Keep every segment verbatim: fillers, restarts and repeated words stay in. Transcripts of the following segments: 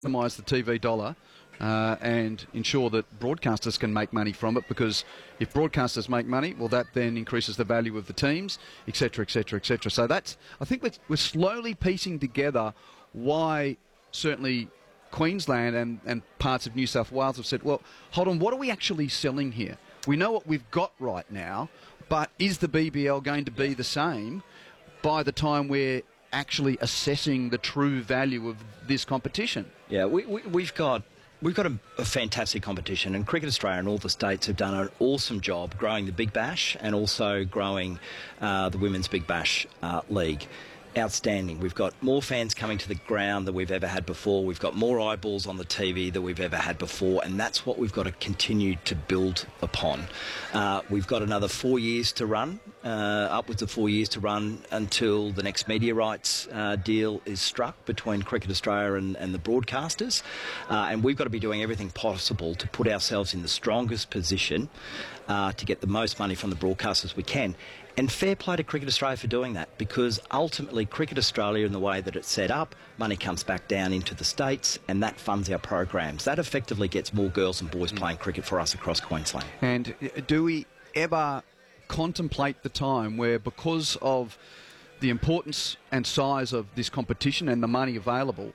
minimise the T V dollar uh, and ensure that broadcasters can make money from it, because if broadcasters make money, well, that then increases the value of the teams, et cetera, et cetera, et cetera. So that's, I think we're, we're slowly piecing together why certainly Queensland and, and parts of New South Wales have said, well, hold on, what are we actually selling here? We know what we've got right now, but is the B B L going to be the same by the time we're actually assessing the true value of this competition? Yeah, we, we, we've got we've got a, a fantastic competition, and Cricket Australia and all the states have done an awesome job growing the Big Bash and also growing uh, the Women's Big Bash uh, League. Outstanding. We've got more fans coming to the ground than we've ever had before. We've got more eyeballs on the T V than we've ever had before, and that's what we've got to continue to build upon. Uh, we've got another four years to run, uh, upwards of four years to run until the next media rights uh, deal is struck between Cricket Australia and, and the broadcasters, uh, and we've got to be doing everything possible to put ourselves in the strongest position uh, to get the most money from the broadcasters we can. And fair play to Cricket Australia for doing that, because ultimately Cricket Australia, in the way that it's set up, money comes back down into the states and that funds our programs. That effectively gets more girls and boys mm. playing cricket for us across Queensland. And do we ever contemplate the time where, because of the importance and size of this competition and the money available,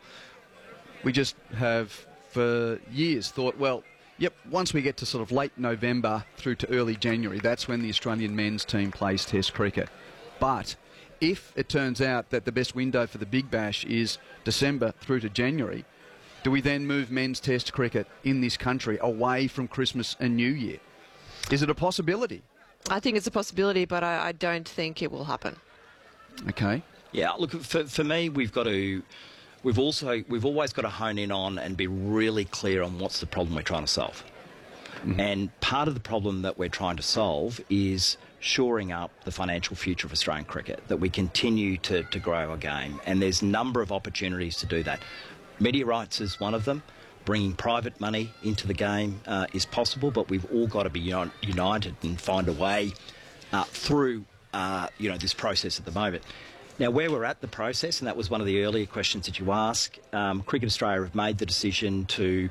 we just have for years thought, well, yep, once we get to sort of late November through to early January, that's when the Australian men's team plays Test cricket. But if it turns out that the best window for the Big Bash is December through to January, do we then move men's Test cricket in this country away from Christmas and New Year? Is it a possibility? I think it's a possibility, but I, I don't think it will happen. Okay. Yeah, look, for, for me, we've got to... We've also we've always got to hone in on and be really clear on what's the problem we're trying to solve. Mm-hmm. And part of the problem that we're trying to solve is shoring up the financial future of Australian cricket, that we continue to, to grow our game. And there's a number of opportunities to do that. Media rights is one of them. Bringing private money into the game uh, is possible, but we've all got to be un- united and find a way uh, through uh, you know this process at the moment. Now, where we're at the process, and that was one of the earlier questions that you asked, um, Cricket Australia have made the decision to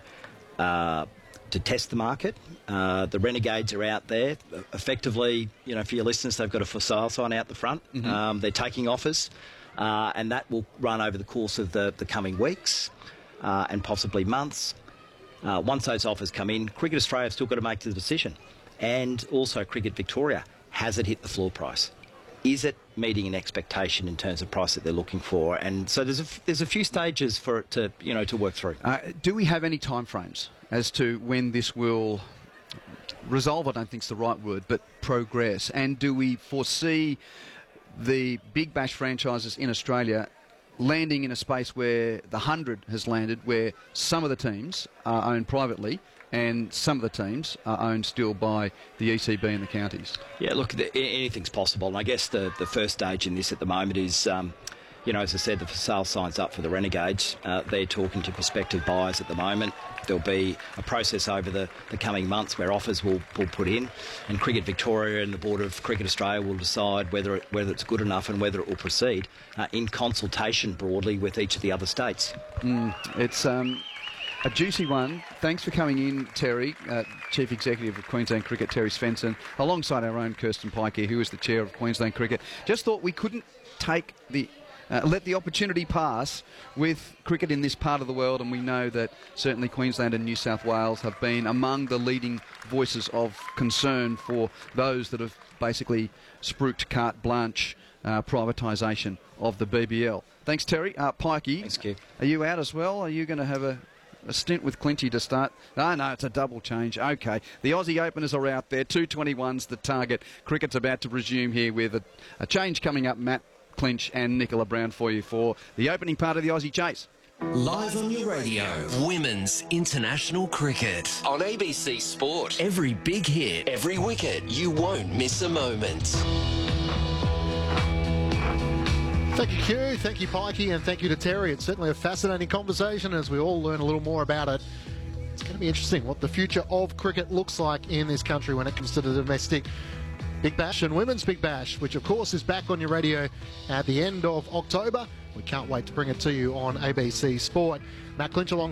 uh, to test the market. Uh, the Renegades are out there. Effectively, you know, for your listeners, they've got a for sale sign out the front. Mm-hmm. Um, they're taking offers, uh, and that will run over the course of the, the coming weeks uh, and possibly months. Uh, once those offers come in, Cricket Australia have still got to make the decision. And also Cricket Victoria, has it hit the floor price? Is it meeting an expectation in terms of price that they're looking for? And so there's a, there's a few stages for it to, you know, to work through. Uh, do we have any timeframes as to when this will resolve? I don't think it's the right word, but progress. And do we foresee the Big Bash franchises in Australia landing in a space where the hundred has landed, where some of the teams are owned privately and some of the teams are owned still by the E C B and the counties? Yeah, look, the, anything's possible. And I guess the, the first stage in this at the moment is, um, you know, as I said, the for sale sign's up for the Renegades. Uh, they're talking to prospective buyers at the moment. There'll be a process over the, the coming months where offers will, will put in, and Cricket Victoria and the Board of Cricket Australia will decide whether it, whether it's good enough and whether it will proceed uh, in consultation broadly with each of the other states. Mm, it's... Um A juicy one. Thanks for coming in, Terry, uh, Chief Executive of Queensland Cricket, Terry Svensson, alongside our own Kirsten Pike here, who is the Chair of Queensland Cricket. Just thought we couldn't take the... Uh, let the opportunity pass with cricket in this part of the world, and we know that certainly Queensland and New South Wales have been among the leading voices of concern for those that have basically spruiked carte blanche uh, privatisation of the B B L. Thanks, Terry. Uh, Pikey, thanks, Kev. Are you out as well? Are you going to have a... a stint with Clinty to start? No, no, it's a double change. Okay. The Aussie openers are out there. two twenty-one's the target. Cricket's about to resume here with a, a change coming up. Matt Clinch and Nicola Brown for you for the opening part of the Aussie Chase. Live on your radio, Women's International Cricket. On A B C Sport. Every big hit, every wicket. You won't miss a moment. Thank you, Q. Thank you, Pikey, and thank you to Terry. It's certainly a fascinating conversation as we all learn a little more about it. It's going to be interesting what the future of cricket looks like in this country when it comes to the domestic Big Bash and Women's Big Bash, which of course is back on your radio at the end of October. We can't wait to bring it to you on A B C Sport. Matt Clinch along